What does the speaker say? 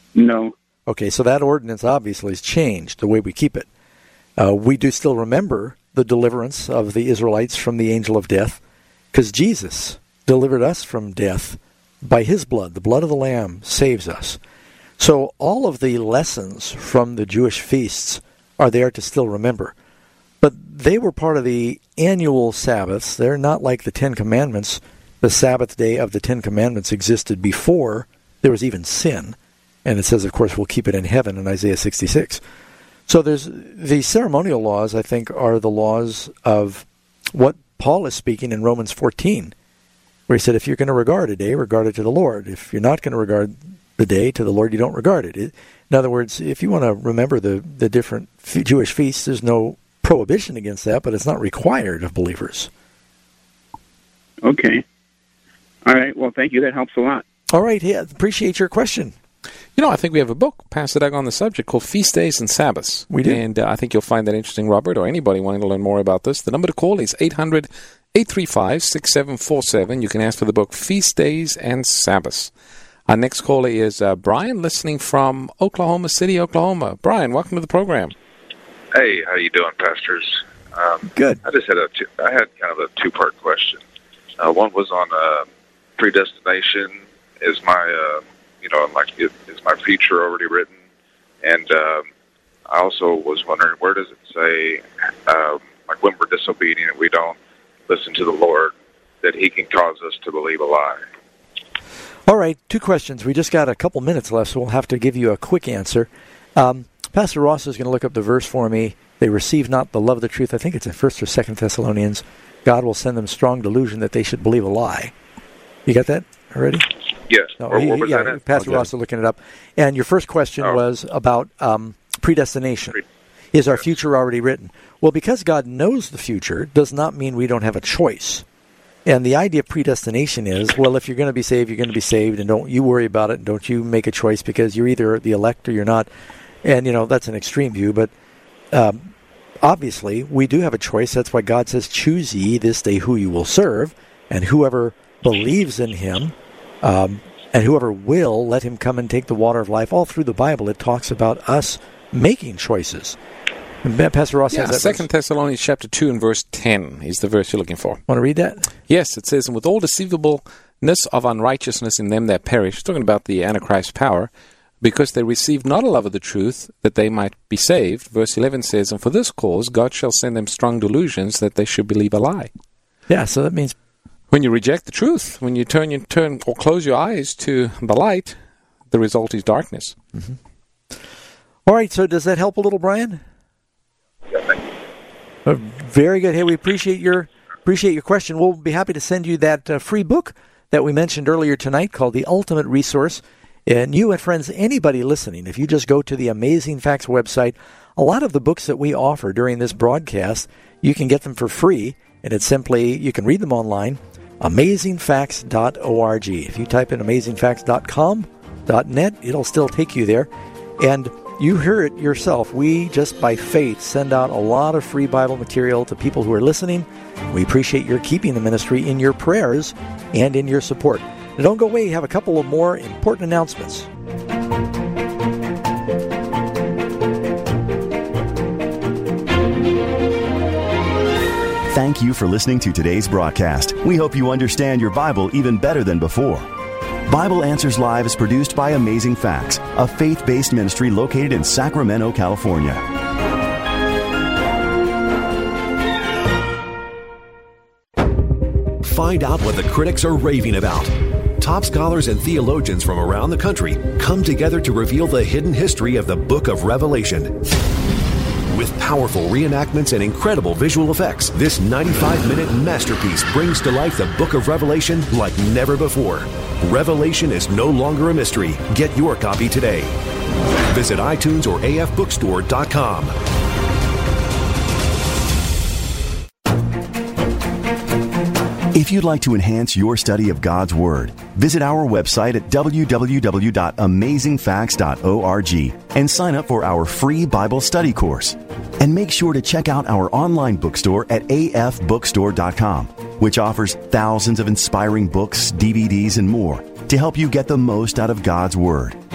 No. Okay, so that ordinance obviously has changed, the way we keep it. We do still remember the deliverance of the Israelites from the angel of death, because Jesus delivered us from death by his blood. The blood of the Lamb saves us. So all of the lessons from the Jewish feasts are there to still remember. But they were part of the annual Sabbaths. They're not like the Ten Commandments. The Sabbath day of the Ten Commandments existed before there was even sin. And it says, of course, we'll keep it in heaven in Isaiah 66. So there's the ceremonial laws, I think, are the laws of what Paul is speaking in Romans 14, where he said, if you're going to regard a day, regard it to the Lord. If you're not going to regard the day to the Lord, you don't regard it. In other words, if you want to remember the different Jewish feasts, there's no prohibition against that, but it's not required of believers. Okay. All right. Well, thank you. That helps a lot. All right. Yeah, appreciate your question. You know, I think we have a book, Pastor Doug, on the subject called Feast Days and Sabbaths. We do. And I think you'll find that interesting, Robert, or anybody wanting to learn more about this. The number to call is 800-835-6747. You can ask for the book Feast Days and Sabbaths. Our next caller is Brian, listening from Oklahoma City, Oklahoma. Brian, welcome to the program. Hey, how you doing, pastors? Good. I just had I had kind of a two-part question. One was on predestination. Is my is my future already written? And I also was wondering, where does it say, like when we're disobedient, we don't listen to the Lord, that He can cause us to believe a lie? All right, two questions. We just got a couple minutes left, so we'll have to give you a quick answer. Pastor Ross is going to look up the verse for me. They receive not the love of the truth. I think it's in 1st or 2nd Thessalonians. God will send them strong delusion that they should believe a lie. You got that already? Yes. No, what was that? Pastor Ross is looking it up. And your first question was about predestination. Is our future already written? Well, because God knows the future does not mean we don't have a choice. And the idea of predestination is, well, if you're going to be saved, you're going to be saved, and don't you worry about it, and don't you make a choice, because you're either the elect or you're not. And, that's an extreme view, but obviously we do have a choice. That's why God says, choose ye this day who you will serve, and whoever believes in him, and whoever will, let him come and take the water of life. All through the Bible, it talks about us making choices. And Pastor Ross has that 2 Thessalonians chapter 2 and verse 10 is the verse you're looking for. Want to read that? Yes, it says, and with all deceivableness of unrighteousness in them that perish, talking about the Antichrist power, because they received not a love of the truth, that they might be saved. Verse 11 says, and for this cause God shall send them strong delusions, that they should believe a lie. Yeah, so that means when you reject the truth, when you turn or close your eyes to the light, the result is darkness. Mm-hmm. All right, so does that help a little, Brian? Yeah, thank you. Very good. Hey, we appreciate your question. We'll be happy to send you that free book that we mentioned earlier tonight called The Ultimate Resource. And you and friends, anybody listening, if you just go to the Amazing Facts website, a lot of the books that we offer during this broadcast, you can get them for free. And it's simply, you can read them online, amazingfacts.org. If you type in amazingfacts.com.net, it'll still take you there. And you hear it yourself. We just by faith send out a lot of free Bible material to people who are listening. We appreciate your keeping the ministry in your prayers and in your support. Now don't go away. We have a couple of more important announcements. Thank you for listening to today's broadcast. We hope you understand your Bible even better than before. Bible Answers Live is produced by Amazing Facts, a faith-based ministry located in Sacramento, California. Find out what the critics are raving about. Top scholars and theologians from around the country come together to reveal the hidden history of the Book of Revelation. With powerful reenactments and incredible visual effects, this 95-minute masterpiece brings to life the Book of Revelation like never before. Revelation is no longer a mystery. Get your copy today. Visit iTunes or afbookstore.com. If you'd like to enhance your study of God's Word, visit our website at www.amazingfacts.org and sign up for our free Bible study course. And make sure to check out our online bookstore at afbookstore.com, which offers thousands of inspiring books, DVDs, and more to help you get the most out of God's Word.